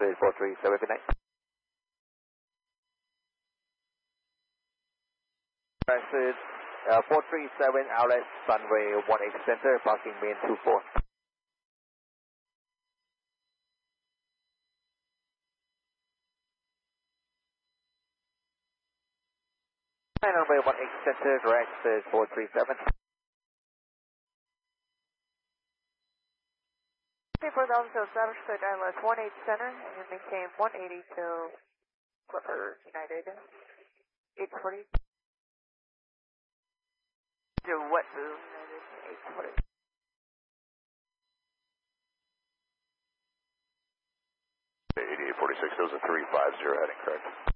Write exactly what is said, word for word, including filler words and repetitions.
four three seven, good night. Exit uh, four three seven, outlet runway one eight center, parking main two four. And runway one eight center, direct is four three seven. For the officer establish the dialer one eight center and you maintain one eighty to Clipper United eight forty. To Wet Boom United eight forty. eighty-eight forty-six, those are three five zero heading correct.